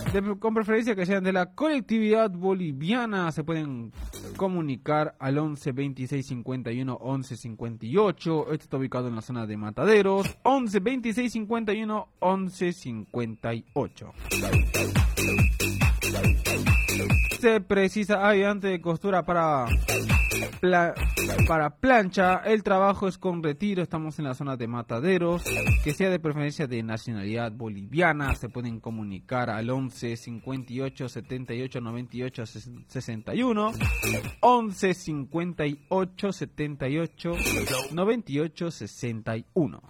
con preferencia que sean de la colectividad boliviana. Se pueden comunicar al 11 26 51 11 58. Este está ubicado en la zona de Mataderos. 11 26 51 11 58. Se precisa ayudante de costura para plancha. El trabajo es con retiro. Estamos en la zona de Mataderos. Que sea de preferencia de nacionalidad boliviana. Se pueden comunicar al 11 58 78 98 61. 11 58 78 98 61.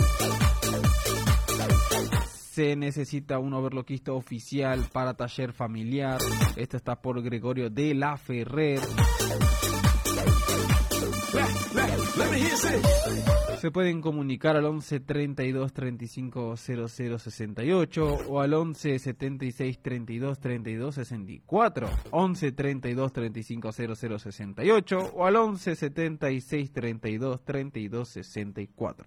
Se necesita un overloquista oficial para taller familiar. Esto está por Gregorio de la Ferrer. Se pueden comunicar al 11 32 35 00 68 o al 11 76 32 32 64. 11 32 35 00 68 o al 11 76 32 32 64.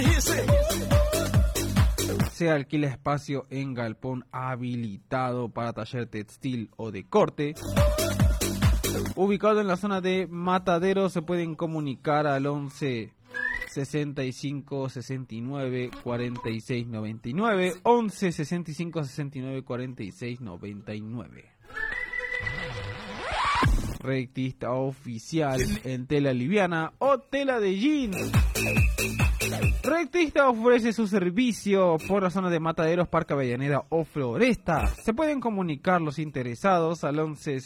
Se alquila espacio en galpón habilitado para taller textil o de corte. Ubicado en la zona de Matadero, se pueden comunicar al 11 65 69 46 99. 11 65 69 46 99. Rectista oficial en tela liviana o tela de jean. Rectista ofrece su servicio por la zona de Mataderos, Parque Avellaneda o Floresta. Se pueden comunicar los interesados al 11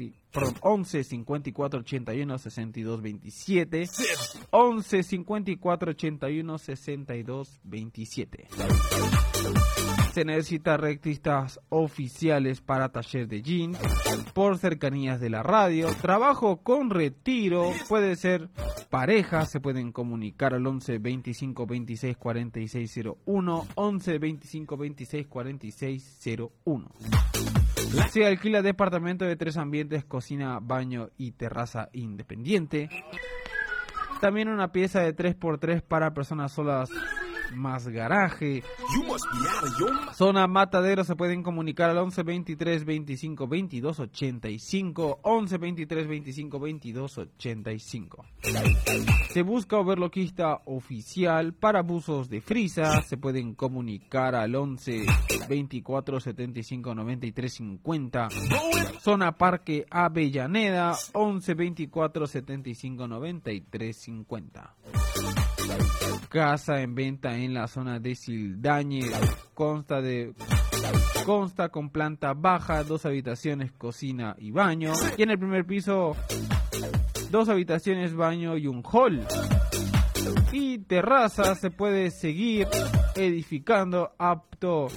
54 81 62 27. 11 54 81 62 27. Se necesita rectistas oficiales para taller de jeans por cercanías de la radio. Trabajo con retiro, puede ser pareja. Se pueden comunicar al 11 25 26 46 01. 11 25 26 46 01. Se alquila departamento de 3 ambientes, cocina, baño y terraza independiente. También una pieza de 3x3 para personas solas más garaje. Zona Matadero, se pueden comunicar al 11 23 25 22 85. 11 23 25 22 85. Se busca overloquista oficial para buzos de frisa. Se pueden comunicar al 11 24 75 93 50. Zona Parque Avellaneda, 11 24 75 93 50. Casa en venta en la zona de Sildañe. Consta con planta baja, 2 habitaciones, cocina y baño. Y en el primer piso, 2 habitaciones, baño y un hall. Y terraza. Se puede seguir edificando, apto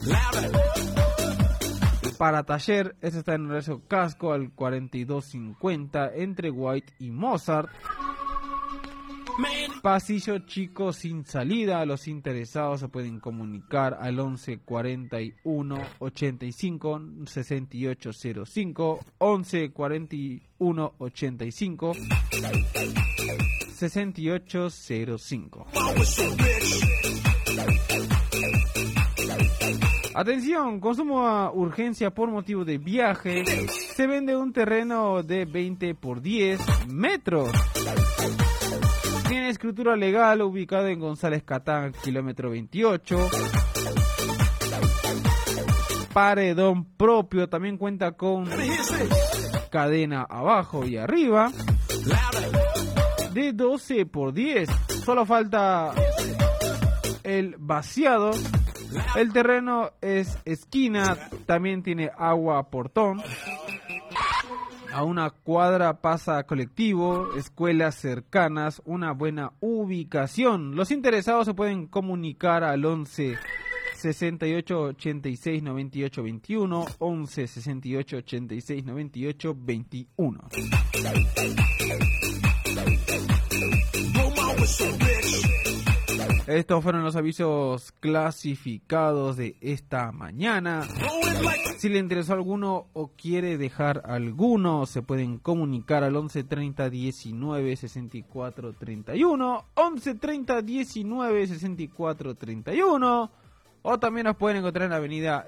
para taller. Este está en Horacio Casco al 4250 entre White y Mozart. Pasillo chico sin salida. Los interesados se pueden comunicar al 11 41 85 68 05. 11 41 85 68 05. Atención, consumo a urgencia por motivo de viaje. Se vende un terreno de 20 por 10 metros. Tiene escritura legal, ubicado en González Catán, kilómetro 28. Paredón propio, también cuenta con cadena abajo y arriba. De 12 por 10. Solo falta el vaciado. El terreno es esquina, también tiene agua a portón. A una cuadra pasa colectivo, escuelas cercanas, una buena ubicación. Los interesados se pueden comunicar al 11 68 86 98 21, 11 68 86 98 21. Estos fueron los avisos clasificados de esta mañana. Si le interesó alguno o quiere dejar alguno, se pueden comunicar al 11 30 19 64 31, 11 30 19 64 31, o también nos pueden encontrar en la avenida